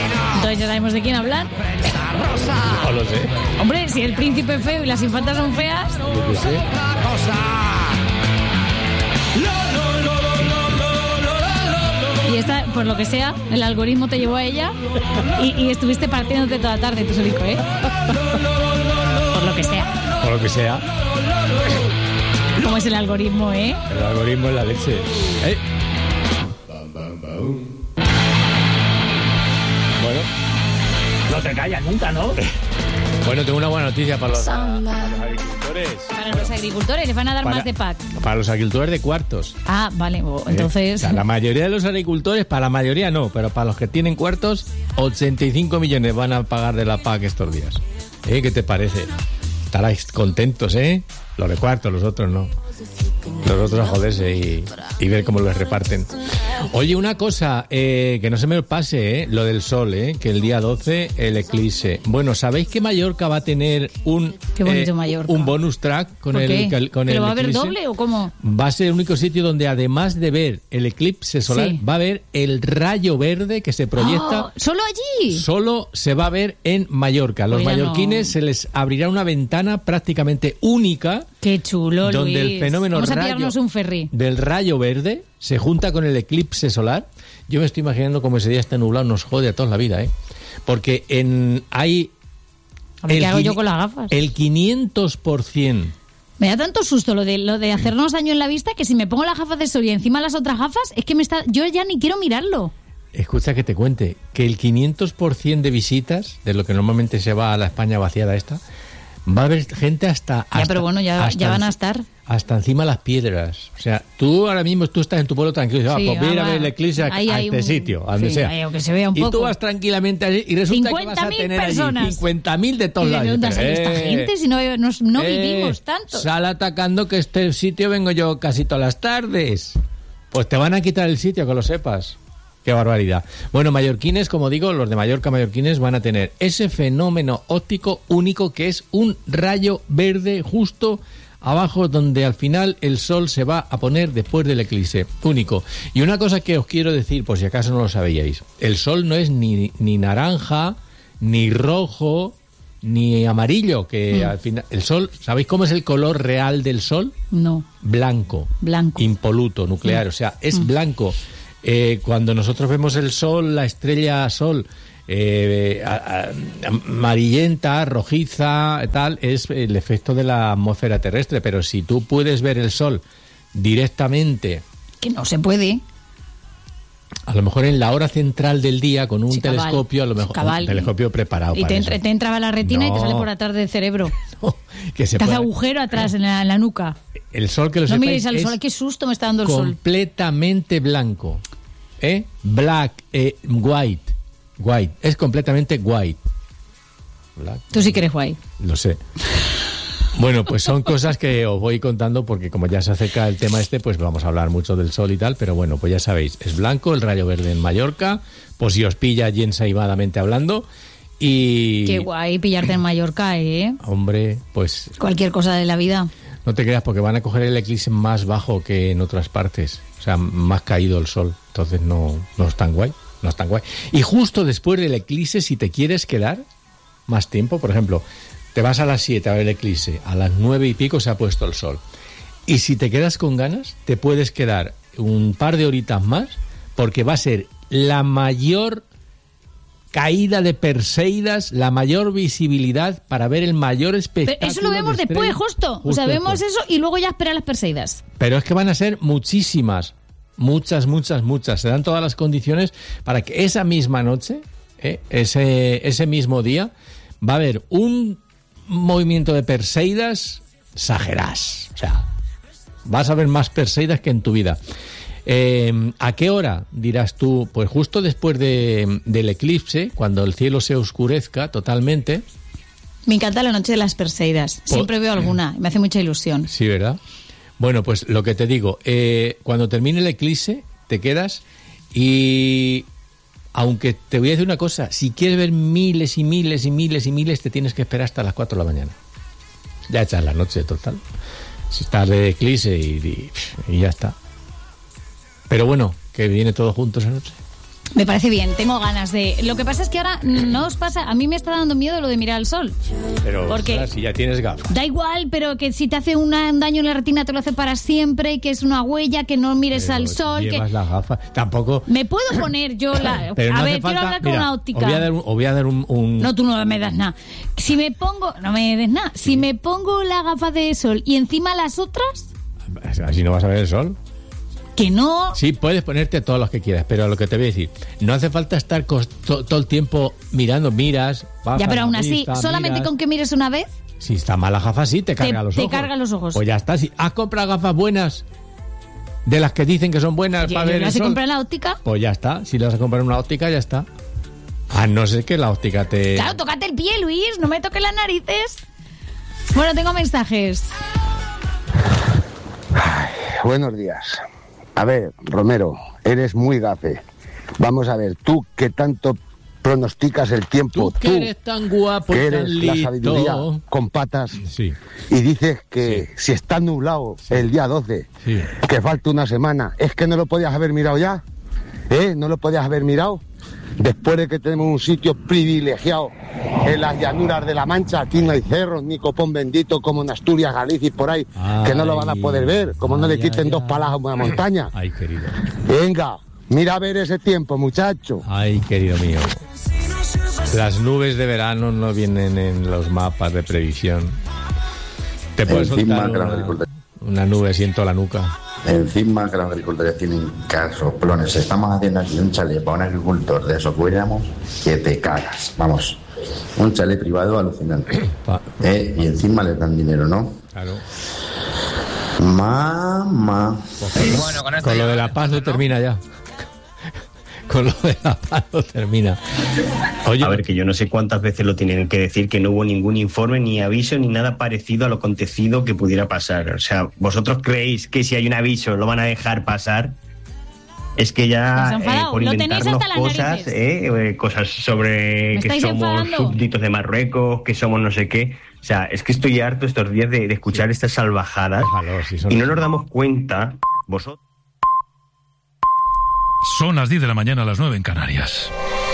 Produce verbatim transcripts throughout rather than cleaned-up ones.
Entonces ya sabemos de quién hablar. No lo sé. Hombre, si el príncipe es feo y las infantas son feas. Yo qué sé. Y esta, por lo que sea, el algoritmo te llevó a ella y, y estuviste partiéndote toda la tarde, tú solico, ¿eh? Por lo que sea. Por lo que sea. ¿Cómo es el algoritmo, eh? El algoritmo es la leche. ¿Eh? Bueno. No te callas nunca, ¿no? Bueno, tengo una buena noticia para los, para los agricultores. Para los agricultores, les van a dar Para, más de pack. Para los agricultores de cuartos. Ah, vale, oh, entonces... ¿Eh? O sea, la mayoría de los agricultores, para la mayoría no, pero para los que tienen cuartos, ochenta y cinco millones van a pagar de la pac estos días. ¿Eh? ¿Qué te parece? Estaréis contentos, ¿eh? Los de cuartos, los otros no. Los otros a joderse y, y ver cómo los reparten. Oye, una cosa, eh, que no se me pase, eh, lo del sol, eh, que el día doce el eclipse. Bueno, ¿sabéis que Mallorca va a tener un, Qué bonito eh, Mallorca. un bonus track con ¿Por el, qué? con el ¿Pero va a haber eclipse? doble o cómo? Va a ser el único sitio donde además de ver el eclipse solar, Sí. va a ver el rayo verde que se proyecta. Oh, ¿solo allí? Solo se va a ver en Mallorca. Los Pues ya mallorquines no. se les abrirá una ventana prácticamente única. Qué chulo, Donde Luis. el fenómeno Vamos a rayo, pillarnos un ferry. del rayo verde se junta con el eclipse solar. Yo me estoy imaginando como ese día está nublado, nos jode a toda la vida, ¿eh? Porque en hay... A ver, ¿qué hago quini- yo con las gafas? El quinientos por ciento. Me da tanto susto lo de lo de hacernos daño en la vista que si me pongo las gafas de sol y encima las otras gafas, es que me está... Yo ya ni quiero mirarlo. Escucha que te cuente que el quinientos por ciento de visitas, de lo que normalmente se va a la España vaciada esta, va a haber gente hasta... Ya, hasta pero bueno, ya, hasta ya van a enci- estar. Hasta encima de las piedras. O sea, tú ahora mismo tú estás en tu pueblo tranquilo y dices, Sí, ah, pues voy a ir ah, a ver va. el eclipse a, Ahí a hay este un- sitio, a donde sí, sea. ahí, aunque se vea un y poco. tú vas tranquilamente allí y resulta que vas a cincuenta mil tener personas. allí cincuenta mil de todos ¿Y de lados. dónde Pero, sale esta eh, gente si no, no, no eh, vivimos tanto? Sal atacando que este sitio vengo yo casi todas las tardes. Pues te van a quitar el sitio, que lo sepas. Qué barbaridad. Bueno, mallorquines, como digo, los de Mallorca mallorquines van a tener ese fenómeno óptico único que es un rayo verde justo abajo donde al final el sol se va a poner después del eclipse. Único. Y una cosa que os quiero decir, por si acaso no lo sabíais, el sol no es ni, ni naranja, ni rojo, ni amarillo, que Mm. al final... El sol, ¿sabéis cómo es el color real del sol? No, Blanco. blanco. Impoluto, nuclear, o sea, es blanco. Eh, cuando nosotros vemos el sol, la estrella sol, eh, a- a- amarillenta, rojiza, tal, es el efecto de la atmósfera terrestre, pero si tú puedes ver el sol directamente, Que no se puede. a lo mejor en la hora central del día, con un Sí, cabal. telescopio, a lo mejor Cabal. un telescopio preparado Y para te, eso. entra- te entraba la retina y te No. sale por atrás del cerebro. que se Te hace pueda- agujero atrás en la, en la nuca. El sol, que lo No sepáis, miréis al es sol. Qué susto me está dando el sol. completamente blanco. ¿Eh? Black, eh, white. White. Es completamente white. Black. Tú sí que eres guay. Lo sé. Bueno, pues son cosas que os voy contando porque como ya se acerca el tema este, pues vamos a hablar mucho del sol y tal, pero bueno, pues ya sabéis, es blanco, el rayo verde en Mallorca, pues si os pilla allí ensaivadamente hablando y... Qué guay pillarte en Mallorca, ¿eh? Hombre, pues Cualquier cosa de la vida. no te creas porque van a coger el eclipse más bajo que en otras partes, o sea, más caído el sol, entonces no, no es tan guay, no es tan guay. Y justo después del eclipse, si te quieres quedar más tiempo, por ejemplo, te vas a las siete a ver el eclipse, a las nueve y pico se ha puesto el sol. Y si te quedas con ganas, te puedes quedar un par de horitas más, porque va a ser la mayor caída de Perseidas, la mayor visibilidad para ver el mayor Pero espectáculo. eso lo vemos de después, estrellas. justo. O sea, vemos después. eso y luego ya esperar las Perseidas. Pero es que van a ser muchísimas, muchas, muchas, muchas. Se dan todas las condiciones para que esa misma noche, eh, ese, ese mismo día, va a haber un movimiento de Perseidas exagerás. O sea, vas a ver más Perseidas que en tu vida. Eh, ¿A qué hora? Dirás tú, pues justo después de, del eclipse, cuando el cielo se oscurezca totalmente. Me encanta la noche de las Perseidas. Siempre veo alguna. Me hace mucha ilusión. Sí, ¿verdad? Bueno, pues lo que te digo, eh, cuando termine el eclipse, te quedas y... Aunque te voy a decir una cosa, si quieres ver miles y miles y miles y miles, te tienes que esperar hasta las cuatro de la mañana. Ya echas la noche total. Si estás de eclipse y, y, y ya está. Pero bueno, que viene todo junto esa noche. Me parece bien, tengo ganas de... Lo que pasa es que ahora no os pasa... A mí me está dando miedo lo de mirar al sol. Pero, porque ostras, si ya tienes gafas. Da igual, pero que si te hace una, un daño en la retina te lo hace para siempre, que es una huella, que no mires Pero al sol... llevas que las gafas. Tampoco... Me puedo poner yo la... Pero a no ver, hace quiero falta, hablar con mira, una óptica. Os voy a dar un... os voy a dar un, un... No, tú no me das nada. Si me pongo... No me des nada. Si me pongo la gafa de sol y encima las otras... Así no vas a ver el sol. Que no... Sí, puedes ponerte todos los que quieras, pero lo que te voy a decir, no hace falta estar cos- to- todo el tiempo mirando, miras, bajas Ya, pero aún la así, vista, solamente miras. con que mires una vez... Si está mal la gafa, sí, te carga Te- los te ojos. carga los ojos. Pues ya está. Si has comprado gafas buenas, de las que dicen que son buenas Oye, para yo ver el las he sol, comprado en la óptica. pues ya está. Si las vas a comprar en una óptica, ya está. A no ser que la óptica te... Claro, tócate el pie, Luis, no me toques las narices. Bueno, tengo mensajes. Ay, buenos días. A ver, Romero, eres muy gafe. Vamos a ver, tú que tanto pronosticas el tiempo, Tú que eres tan guapo que y eres tan la listo. sabiduría con patas, Sí, y dices que si está nublado el día doce, sí. que falta una semana, ¿es que no lo podías haber mirado ya? ¿Eh? ¿No lo podías haber mirado? Después de que tenemos un sitio privilegiado en las llanuras de la Mancha, aquí no hay cerros ni copón bendito como en Asturias, Galicia y por ahí, Ay, que no lo van a poder ver, como no le ay, quiten ay, dos ay. palas a una montaña. Ay, querido. Venga, mira a ver ese tiempo, muchacho. Ay, querido mío. Las nubes de verano no vienen en los mapas de previsión. Te puedes Encima soltar que la una, agricultura- una nube siento la nuca. Encima que los agricultores tienen casoplones. Estamos haciendo aquí un chalet para un agricultor de esos cuéramos que te cagas. Vamos, un chalet privado alucinante. Pa- Eh, y encima les dan dinero, ¿no? Claro. Mamá. Bueno, con, con lo de la paz no termina ya. Con lo de la paz no termina. Oye, A ver, que yo no sé cuántas veces lo tienen que decir, que no hubo ningún informe, ni aviso, ni nada parecido a lo acontecido que pudiera pasar. O sea, ¿vosotros creéis que si hay un aviso lo van a dejar pasar? Es que Pues ya, enfadado, eh, por lo tenéis inventarnos hasta las cosas, narices. eh, eh, cosas sobre Me que estáis somos enfadando. súbditos de Marruecos, que somos no sé qué. O sea, es que estoy harto estos días de, de escuchar estas salvajadas déjalo, si son- y no nos damos cuenta, vosotros. Son las diez de la mañana, a las nueve en Canarias.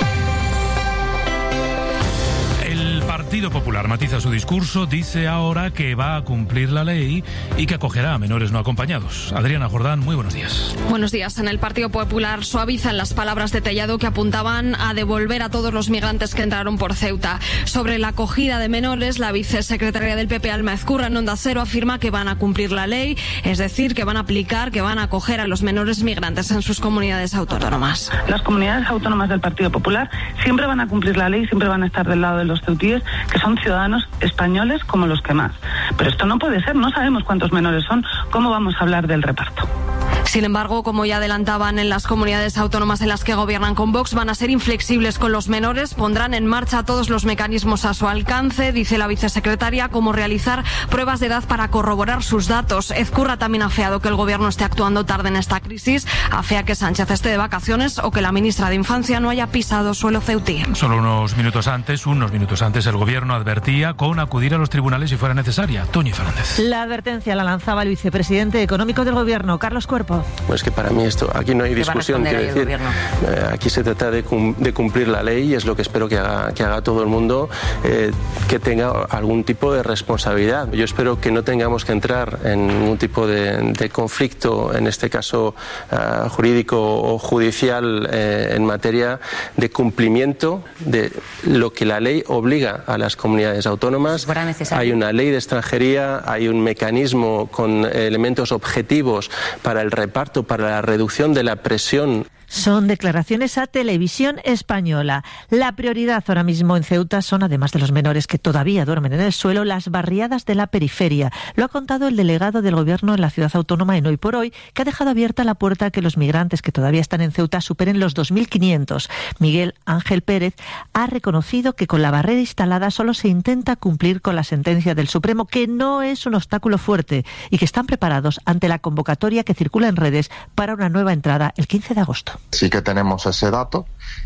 El Partido Popular matiza su discurso, dice ahora que va a cumplir la ley y que acogerá a menores no acompañados. Adriana Jordán, muy buenos días. Buenos días. En el Partido Popular suavizan las palabras de Tellado que apuntaban a devolver a todos los migrantes que entraron por Ceuta. Sobre la acogida de menores, la vicesecretaria del P P, Alma Ezcurra, en Onda Cero, afirma que van a cumplir la ley, es decir, que van a aplicar, que van a acoger a los menores migrantes en sus comunidades autónomas. Las comunidades autónomas del Partido Popular siempre van a cumplir la ley, siempre van a estar del lado de los ceutíes, que son ciudadanos españoles como los que más. Pero esto no puede ser, no sabemos cuántos menores son, ¿cómo vamos a hablar del reparto? Sin embargo, como ya adelantaban en las comunidades autónomas en las que gobiernan con Vox, van a ser inflexibles con los menores, pondrán en marcha todos los mecanismos a su alcance, dice la vicesecretaria, como realizar pruebas de edad para corroborar sus datos. Ezcurra también ha afeado que el gobierno esté actuando tarde en esta crisis, afea que Sánchez esté de vacaciones o que la ministra de Infancia no haya pisado suelo ceutí. Solo unos minutos antes, unos minutos antes, el gobierno advertía con acudir a los tribunales si fuera necesaria. Toñi Fernández. La advertencia la lanzaba el vicepresidente económico del gobierno, Carlos Cuerpo. Pues que para mí esto, aquí no hay discusión, quiero decir, eh, aquí se trata de, cum, de cumplir la ley y es lo que espero que haga, que haga todo el mundo, eh, que tenga algún tipo de responsabilidad. Yo espero que no tengamos que entrar en un tipo de, de conflicto, en este caso uh, jurídico o judicial, eh, en materia de cumplimiento de lo que la ley obliga a las comunidades autónomas. Hay una ley de extranjería, hay un mecanismo con elementos objetivos para el reparto, para la reducción de la presión. Son declaraciones a Televisión Española. La prioridad ahora mismo en Ceuta son, además de los menores que todavía duermen en el suelo, las barriadas de la periferia. Lo ha contado el delegado del Gobierno en la ciudad autónoma en Hoy por Hoy, que ha dejado abierta la puerta a que los migrantes que todavía están en Ceuta superen los dos mil quinientos. Miguel Ángel Pérez ha reconocido que con la barrera instalada solo se intenta cumplir con la sentencia del Supremo, que no es un obstáculo fuerte y que están preparados ante la convocatoria que circula en redes para una nueva entrada el quince de agosto. Sí que tenemos ese dato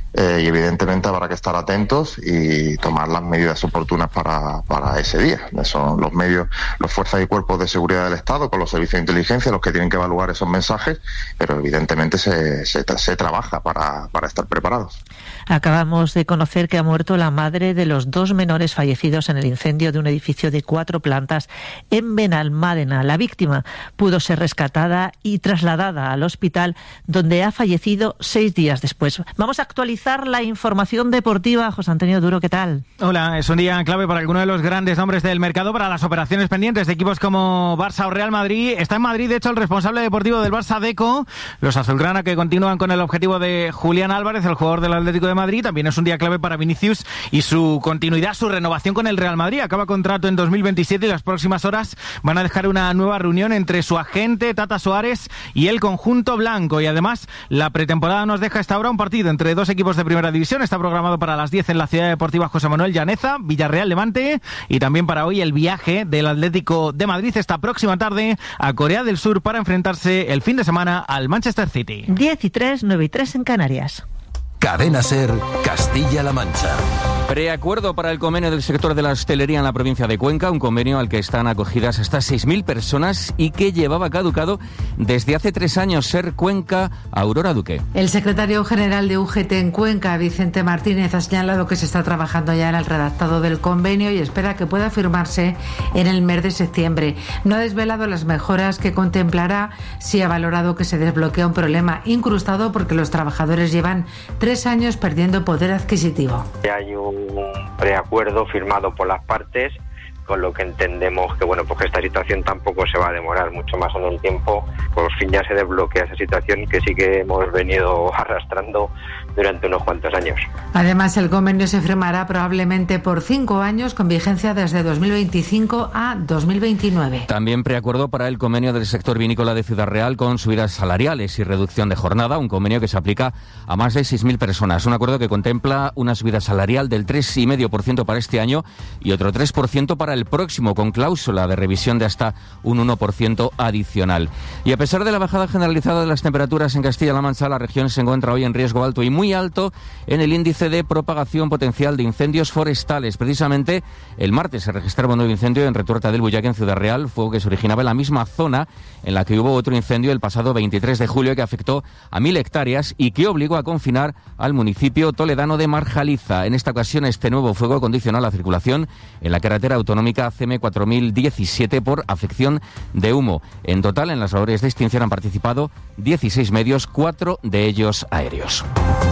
eh, y evidentemente habrá que estar atentos y tomar las medidas oportunas para, para ese día. Son los medios, las fuerzas y cuerpos de seguridad del Estado, con los servicios de inteligencia, los que tienen que evaluar esos mensajes, pero evidentemente se, se, se trabaja para, para estar preparados. Acabamos de conocer que ha muerto la madre de los dos menores fallecidos en el incendio de un edificio de cuatro plantas en Benalmádena. La víctima pudo ser rescatada y trasladada al hospital, donde ha fallecido seis días después. Vamos a actualizar la información deportiva. José Antonio Duro, ¿qué tal? Hola, es un día clave para alguno de los grandes nombres del mercado para las operaciones pendientes de equipos como Barça o Real Madrid. Está en Madrid, de hecho, el responsable deportivo del Barça, Deco. Los azulgrana, que continúan con el objetivo de Julián Álvarez, el jugador del Atlético de Madrid. También es un día clave para Vinicius y su continuidad, su renovación con el Real Madrid. Acaba contrato en dos mil veintisiete y las próximas horas van a dejar una nueva reunión entre su agente, Tata Suárez, y el conjunto blanco. Y además, la pretemporada nos deja esta hora un partido entre dos equipos de primera división. Está programado para las diez en la Ciudad Deportiva José Manuel Llaneza, Villarreal Levante, y también para hoy el viaje del Atlético de Madrid esta próxima tarde a Corea del Sur para enfrentarse el fin de semana al Manchester City. diez y tres, nueve y tres en Canarias. Cadena SER, Castilla-La Mancha. Preacuerdo para el convenio del sector de la hostelería en la provincia de Cuenca, un convenio al que están acogidas hasta seis mil personas y que llevaba caducado desde hace tres años. SER Cuenca, Aurora Duque. El secretario general de U G T en Cuenca, Vicente Martínez, ha señalado que se está trabajando ya en el redactado del convenio y espera que pueda firmarse en el mes de septiembre. No ha desvelado las mejoras que contemplará. Sí ha valorado que se desbloquea un problema incrustado porque los trabajadores llevan tres años perdiendo poder adquisitivo. Hay un preacuerdo firmado por las partes, con lo que entendemos que bueno, pues que esta situación tampoco se va a demorar mucho más en el tiempo. Por fin ya se desbloquea esa situación que sí que hemos venido arrastrando durante unos cuantos años. Además, el convenio se firmará probablemente por cinco años, con vigencia desde dos mil veinticinco a dos mil veintinueve. También preacuerdo para el convenio del sector vinícola de Ciudad Real con subidas salariales y reducción de jornada, un convenio que se aplica a más de seis mil personas. Un acuerdo que contempla una subida salarial del tres coma cinco por ciento para este año y otro tres por ciento para el próximo, con cláusula de revisión de hasta un uno por ciento adicional. Y a pesar de la bajada generalizada de las temperaturas en Castilla-La Mancha, la región se encuentra hoy en riesgo alto y muy alto en el índice de propagación potencial de incendios forestales. Precisamente el martes se registraba un nuevo incendio en Retuerta del Bullaque, en Ciudad Real, fuego que se originaba en la misma zona en la que hubo otro incendio el pasado veintitrés de julio que afectó a mil hectáreas y que obligó a confinar al municipio toledano de Marjaliza. En esta ocasión, este nuevo fuego condicionó la circulación en la carretera autonómica C M cuatro mil diecisiete por afección de humo. En total, en las labores de extinción han participado dieciséis medios, cuatro de ellos aéreos.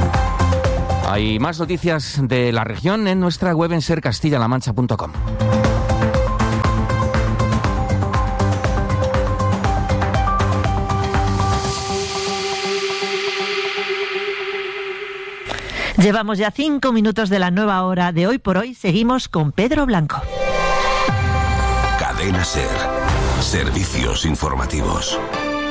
Hay más noticias de la región en nuestra web en ser castilla la mancha punto com. Llevamos ya cinco minutos de la nueva hora de Hoy por Hoy. Seguimos con Pedro Blanco. Cadena SER. Servicios informativos.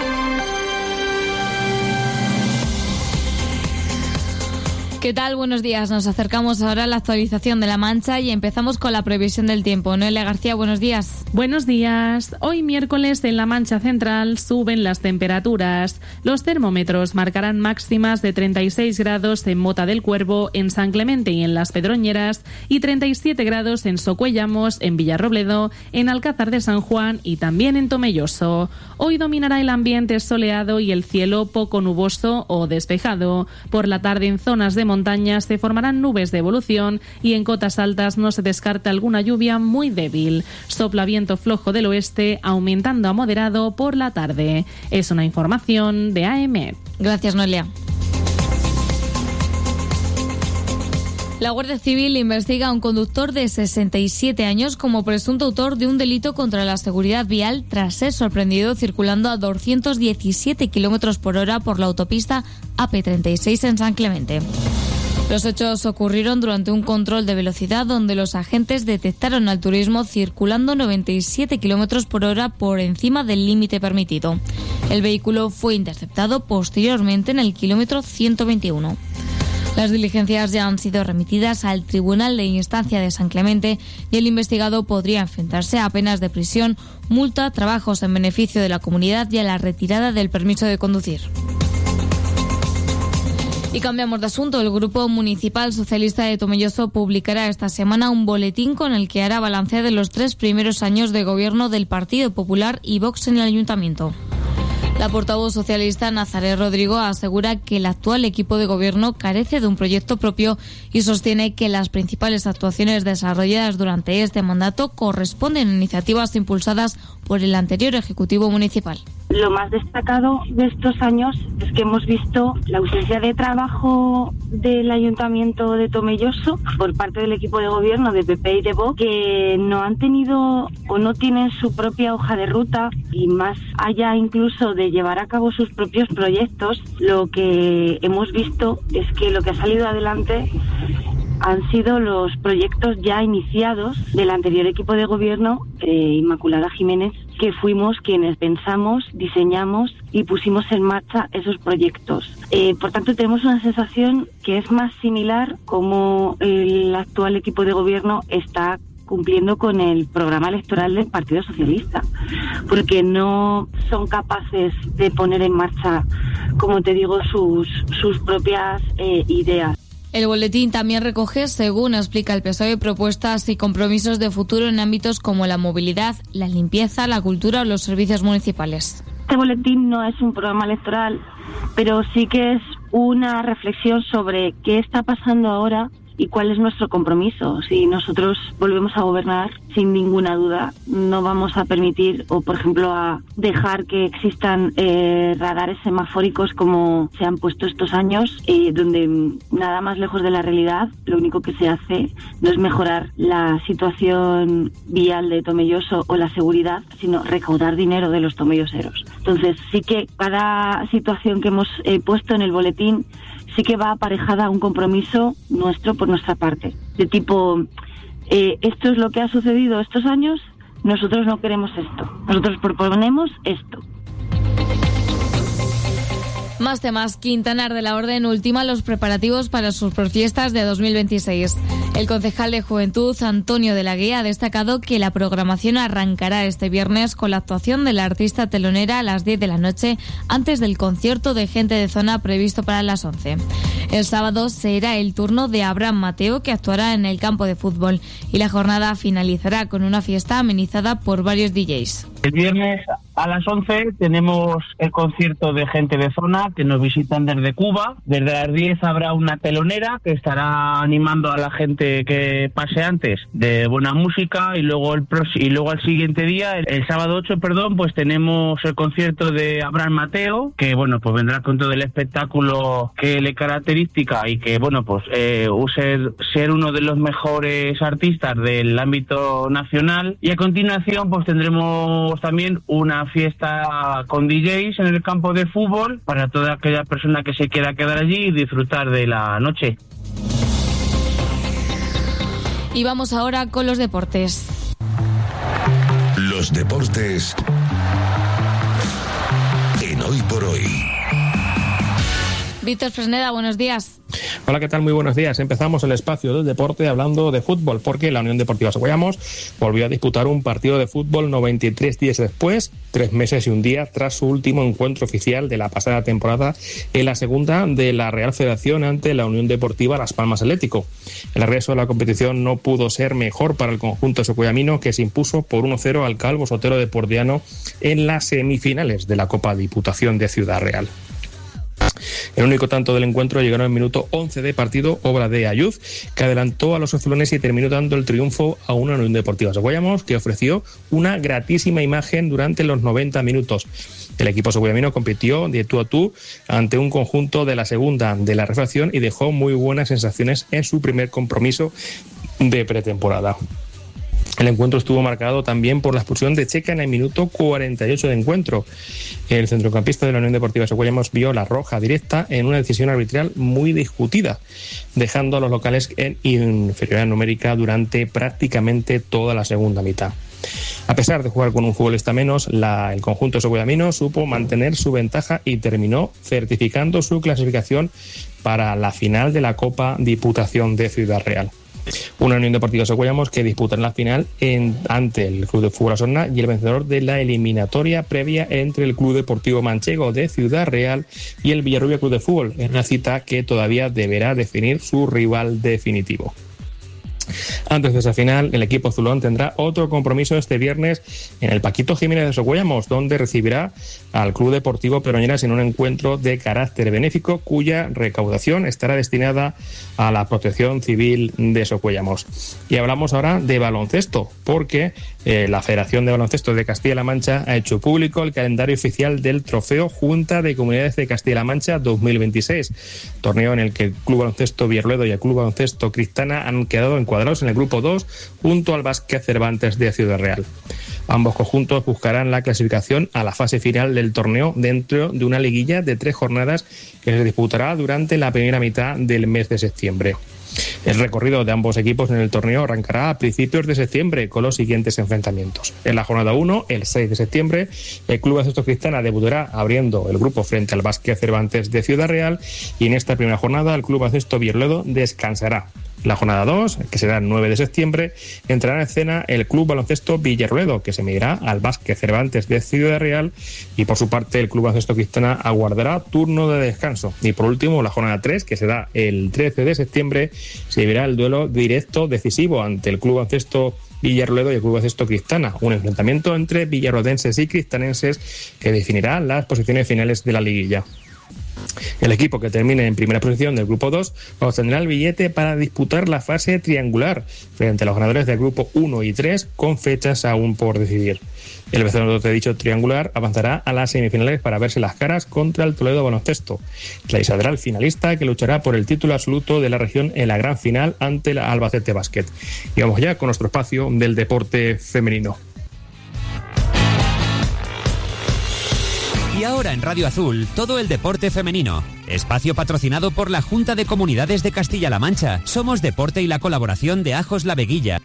¿Qué tal? Buenos días. Nos acercamos ahora a la actualización de La Mancha y empezamos con la previsión del tiempo. Noelia García, buenos días. Buenos días. Hoy miércoles en la Mancha Central suben las temperaturas. Los termómetros marcarán máximas de treinta y seis grados en Mota del Cuervo, en San Clemente y en Las Pedroñeras, y treinta y siete grados en Socuellamos, en Villarrobledo, en Alcázar de San Juan y también en Tomelloso. Hoy dominará el ambiente soleado y el cielo poco nuboso o despejado. Por la tarde en zonas de montañas se formarán nubes de evolución y en cotas altas no se descarta alguna lluvia muy débil. Sopla viento flojo del oeste, aumentando a moderado por la tarde. Es una información de A M. Gracias, Noelia. La Guardia Civil investiga a un conductor de sesenta y siete años como presunto autor de un delito contra la seguridad vial tras ser sorprendido circulando a doscientos diecisiete kilómetros por hora por la autopista A P treinta y seis en San Clemente. Los hechos ocurrieron durante un control de velocidad donde los agentes detectaron al turismo circulando noventa y siete kilómetros por hora por encima del límite permitido. El vehículo fue interceptado posteriormente en el kilómetro ciento veintiuno. Las diligencias ya han sido remitidas al Tribunal de Instancia de San Clemente y el investigado podría enfrentarse a penas de prisión, multa, trabajos en beneficio de la comunidad y a la retirada del permiso de conducir. Y cambiamos de asunto. El Grupo Municipal Socialista de Tomelloso publicará esta semana un boletín con el que hará balance de los tres primeros años de gobierno del Partido Popular y Vox en el Ayuntamiento. La portavoz socialista Nazaret Rodrigo asegura que el actual equipo de gobierno carece de un proyecto propio y sostiene que las principales actuaciones desarrolladas durante este mandato corresponden a iniciativas impulsadas por el anterior Ejecutivo Municipal. Lo más destacado de estos años es que hemos visto la ausencia de trabajo del Ayuntamiento de Tomelloso por parte del equipo de gobierno de P P y de Vox, que no han tenido o no tienen su propia hoja de ruta y más allá incluso de llevar a cabo sus propios proyectos. Lo que hemos visto es que lo que ha salido adelante han sido los proyectos ya iniciados del anterior equipo de gobierno, eh, Inmaculada Jiménez, que fuimos quienes pensamos, diseñamos y pusimos en marcha esos proyectos. Eh, por tanto, tenemos una sensación que es más similar como el actual equipo de gobierno está cumpliendo con el programa electoral del Partido Socialista, porque no son capaces de poner en marcha, como te digo, sus, sus propias eh, ideas. El boletín también recoge, según explica el P S O E, propuestas y compromisos de futuro en ámbitos como la movilidad, la limpieza, la cultura o los servicios municipales. Este boletín no es un programa electoral, pero sí que es una reflexión sobre qué está pasando ahora y cuál es nuestro compromiso. Si nosotros volvemos a gobernar, sin ninguna duda, no vamos a permitir, o por ejemplo a dejar que existan eh, radares semafóricos como se han puesto estos años, eh, donde nada más lejos de la realidad, lo único que se hace no es mejorar la situación vial de Tomelloso o la seguridad, sino recaudar dinero de los tomelloseros. Entonces sí que cada situación que hemos eh, puesto en el boletín sí que va aparejada a un compromiso nuestro por nuestra parte, de tipo, eh, esto es lo que ha sucedido estos años, nosotros no queremos esto, nosotros proponemos esto. Más temas. Quintanar de la Orden ultima los preparativos para sus fiestas de dos mil veintiséis. El concejal de Juventud, Antonio de la Guía, ha destacado que la programación arrancará este viernes con la actuación de la artista telonera a las diez de la noche, antes del concierto de Gente de Zona previsto para las once. El sábado será el turno de Abraham Mateo, que actuará en el campo de fútbol, y la jornada finalizará con una fiesta amenizada por varios D Js. El viernes a las once tenemos el concierto de Gente de Zona, que nos visitan desde Cuba. Desde las diez habrá una telonera que estará animando a la gente que pase antes de buena música, y luego el y luego al siguiente día, el, el sábado ocho, perdón, pues tenemos el concierto de Abraham Mateo, que bueno, pues vendrá con todo el espectáculo que le caracteriza y que bueno, pues eh, ser, ser uno de los mejores artistas del ámbito nacional. Y a continuación pues tendremos también una fiesta con D Js en el campo de fútbol para toda aquella persona que se quiera quedar allí y disfrutar de la noche. Y vamos ahora con los deportes. Los deportes en Hoy por Hoy. Víctor Fresneda, buenos días. Hola, ¿qué tal? Muy buenos días. Empezamos el espacio del deporte hablando de fútbol, porque la Unión Deportiva Socuellamos volvió a disputar un partido de fútbol noventa y tres días después, tres meses y un día tras su último encuentro oficial de la pasada temporada en la segunda de la Real Federación ante la Unión Deportiva Las Palmas Atlético. El regreso de la competición no pudo ser mejor para el conjunto socuellamino, que se impuso por uno cero al Calvo Sotero de Pordiano en las semifinales de la Copa Diputación de Ciudad Real. El único tanto del encuentro llegaron en el minuto once de partido, obra de Ayuz, que adelantó a los azulones y terminó dando el triunfo a una Unión Deportiva Socuellamos, que ofreció una gratísima imagen durante los noventa minutos. El equipo socuellamino compitió de tú a tú ante un conjunto de la segunda de la refracción y dejó muy buenas sensaciones en su primer compromiso de pretemporada. El encuentro estuvo marcado también por la expulsión de Checa en el minuto cuarenta y ocho de encuentro. El centrocampista de la Unión Deportiva Socuellamos vio la roja directa en una decisión arbitral muy discutida, dejando a los locales en inferioridad numérica durante prácticamente toda la segunda mitad. A pesar de jugar con un futbolista menos, la, el conjunto socuellamino supo mantener su ventaja y terminó certificando su clasificación para la final de la Copa Diputación de Ciudad Real. Una Unión Deportiva Socuellamos que disputará la final en, ante el Club de Fútbol Osona y el vencedor de la eliminatoria previa entre el Club Deportivo Manchego de Ciudad Real y el Villarrubia Club de Fútbol, en una cita que todavía deberá definir su rival definitivo. Antes de esa final, el equipo azulón tendrá otro compromiso este viernes en el Paquito Jiménez de Socuellamos, donde recibirá al Club Deportivo Peroñeras en un encuentro de carácter benéfico cuya recaudación estará destinada a la protección civil de Socuellamos. Y hablamos ahora de baloncesto, porque eh, la Federación de Baloncesto de Castilla-La Mancha ha hecho público el calendario oficial del Trofeo Junta de Comunidades de Castilla-La Mancha dos mil veintiséis, torneo en el que el Club Baloncesto Villarruedo y el Club Baloncesto Cristana han quedado encuadrados en el grupo dos junto al Básquet Cervantes de Ciudad Real. Ambos conjuntos buscarán la clasificación a la fase final del torneo dentro de una liguilla de tres jornadas que se disputará durante la primera mitad del mes de septiembre. El recorrido de ambos equipos en el torneo arrancará a principios de septiembre con los siguientes enfrentamientos. En la jornada uno, el seis de septiembre, el Club Baloncesto Cristana debutará abriendo el grupo frente al Básquet Cervantes de Ciudad Real y en esta primera jornada el Club Baloncesto Villarruedo descansará. La jornada dos, que será el nueve de septiembre, entrará en escena el Club Baloncesto Villarruedo, que se medirá al Básquet Cervantes de Ciudad Real, y por su parte el Club Baloncesto Cristana aguardará turno de descanso. Y por último, la jornada tres, que será el trece de septiembre, se verá el duelo directo decisivo ante el Club Baloncesto Villarruedo y el Club Baloncesto Cristana, un enfrentamiento entre villarrodenses y cristanenses que definirá las posiciones finales de la liguilla. El equipo que termine en primera posición del grupo dos obtendrá el billete para disputar la fase triangular frente a los ganadores del grupo uno y tres con fechas aún por decidir. El vencedor de dicho triangular avanzará a las semifinales para verse las caras contra el Toledo Baloncesto. Saldrá el finalista que luchará por el título absoluto de la región en la gran final ante la Albacete Basket. Y vamos ya con nuestro espacio del deporte femenino. Y ahora en Radio Azul, todo el deporte femenino. Espacio patrocinado por la Junta de Comunidades de Castilla-La Mancha. Somos Deporte y la colaboración de Ajos La Veguilla.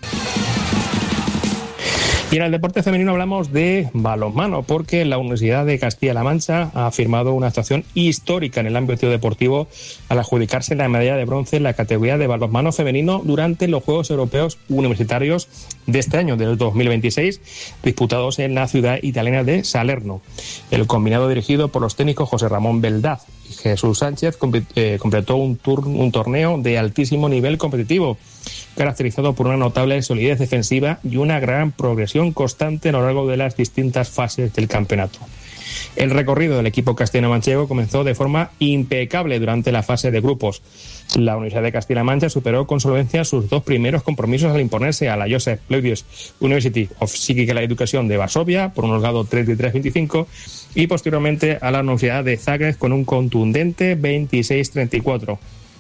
Y en el deporte femenino hablamos de balonmano, porque la Universidad de Castilla-La Mancha ha firmado una actuación histórica en el ámbito deportivo al adjudicarse la medalla de bronce en la categoría de balonmano femenino durante los Juegos Europeos Universitarios de este año, del dos mil veintiséis, disputados en la ciudad italiana de Salerno. El combinado dirigido por los técnicos José Ramón Beldaz y Jesús Sánchez completó un, tur- un torneo de altísimo nivel competitivo, caracterizado por una notable solidez defensiva y una gran progresión constante a lo largo de las distintas fases del campeonato. El recorrido del equipo castellano-manchego comenzó de forma impecable durante la fase de grupos. La Universidad de Castilla-La Mancha superó con solvencia sus dos primeros compromisos al imponerse a la Joseph Pleiadios University of Physical Education de Varsovia por un holgado treinta y tres veinticinco y posteriormente a la Universidad de Zagreb con un contundente veintiséis treinta y cuatro.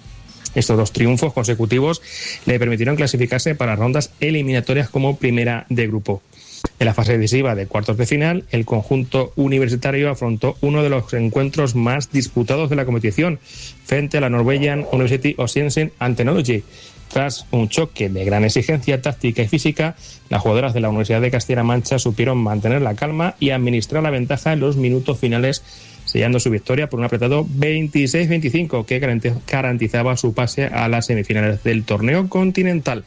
Estos dos triunfos consecutivos le permitieron clasificarse para rondas eliminatorias como primera de grupo. En la fase decisiva de cuartos de final, el conjunto universitario afrontó uno de los encuentros más disputados de la competición frente a la Norwegian University of Science and Technology. Tras un choque de gran exigencia táctica y física, las jugadoras de la Universidad de Castilla-La Mancha supieron mantener la calma y administrar la ventaja en los minutos finales, sellando su victoria por un apretado veintiséis veinticinco que garantizaba su pase a las semifinales del torneo continental.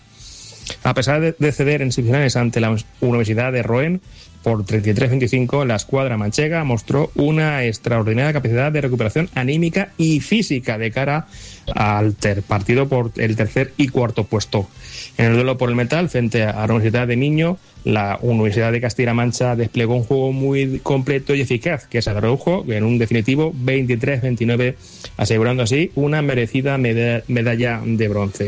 A pesar de ceder en semifinales ante la Universidad de Rouen por treinta y tres veinticinco, la escuadra manchega mostró una extraordinaria capacidad de recuperación anímica y física de cara al ter partido por el tercer y cuarto puesto. En el duelo por el metal frente a la Universidad de Miño, la Universidad de Castilla-La Mancha desplegó un juego muy completo y eficaz que se tradujo en un definitivo veintitrés veintinueve, asegurando así una merecida meda- medalla de bronce.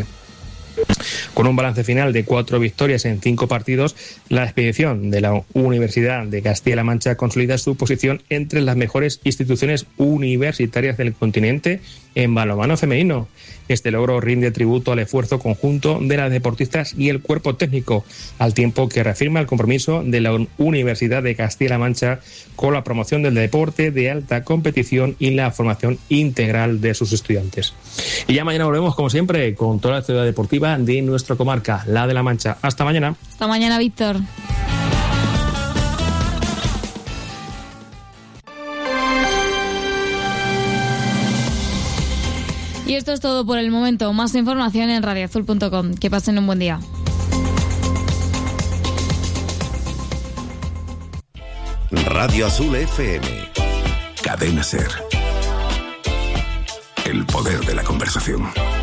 Con un balance final de cuatro victorias en cinco partidos, la expedición de la Universidad de Castilla-La Mancha consolida su posición entre las mejores instituciones universitarias del continente en balonmano femenino. Este logro rinde tributo al esfuerzo conjunto de las deportistas y el cuerpo técnico, al tiempo que reafirma el compromiso de la Universidad de Castilla-La Mancha con la promoción del deporte de alta competición y la formación integral de sus estudiantes. Y ya mañana volvemos, como siempre, con toda la ciudad deportiva de nuestra comarca, la de La Mancha. Hasta mañana. Hasta mañana, Víctor. Y esto es todo por el momento. Más información en radio azul punto com. Que pasen un buen día. Radio Azul F M. Cadena Ser. El poder de la conversación.